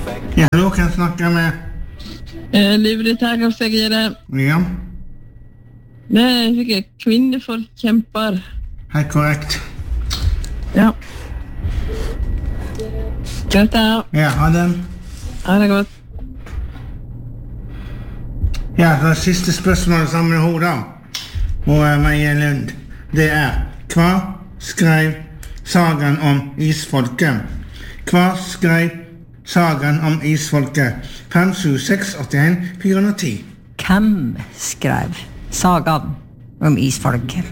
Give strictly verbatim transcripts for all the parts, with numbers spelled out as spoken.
Ja, hallo, kan jeg snakke med? Eh, Livlig terrorsekretær. Ja. Det er sikkert kvinneforkjemper. Helt korrekt. Ja. Greit da. Ja, ha det. Ha det godt. Ja, det siste spørsmålet sammen med hodet. Og Maja Lund. Det er, hva skrev sagaen om isfolket? Hva skrev sagaen om isfolket? fem sju seks åtte en fire nul ti. Hvem skrev sagaen om isfolket?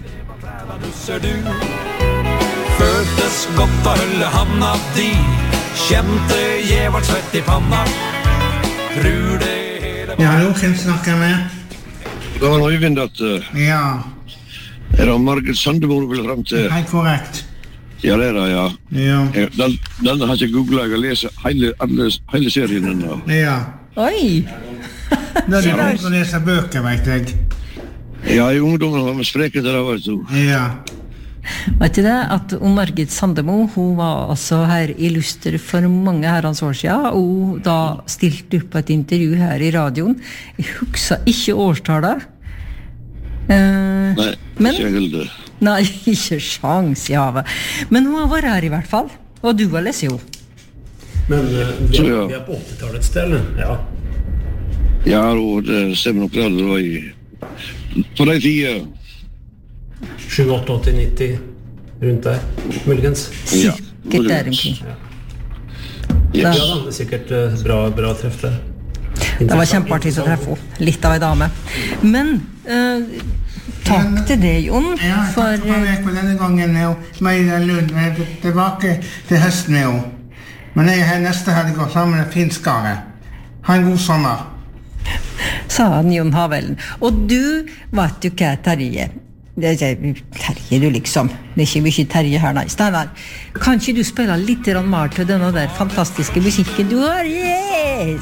Føltes godt å holde handa di, kjente jeg var svett i panna. Tror det hele var... Ja, hallo, kan jeg snakke med? Det var Øyvind at... Uh, ja. Er det Margit Sandemo vil frem til? Helt korrekt. Ja, det er det, ja. Ja. Den, den har jeg googlet, jeg har lest hele, hele, hele serien ennå. Ja. Oi! Da er det begynt å lese bøker, vet jeg. Ja, i ungdommen var vi spreket der, vet du. Ja. Vet du det, at Margit Sandemo, hun var altså her i Luster for mange herrens år siden, og da stilte opp et intervju her i radioen. Jeg husker ikke årstallet. Uh, Nei, men, ikke helt. Nei, ikke sjans i havet. Men hun har vært her i hvert fall, og du har lest jo. Men uh, vi, er, vi er på åttitallet sted, ja. Ja, og det stemmer nok det, det var i... På de tida... sju, åtte, åtti, nitti, rundt der, muligens. Sikkert der omkring. Ja, ja da, det er sikkert uh, bra, bra treff der. Det var kjempeartig å treffe henne, litt av en dame. Men, uh, takk til deg, Jon. Ja, takk for meg på denne gangen, og Maja Lund. Jeg er tilbake til høsten med henne. Men jeg er her neste helg og sammen med finskare. Ha en god sommer. Sa han Jon Havelen. Og du, vet du hva, Terje? Det er Terje du liksom. Det er ikke mye Terje her, nei. Steinar, kan ikke du spille litt mer til denne der fantastiske musikken du har? Yes!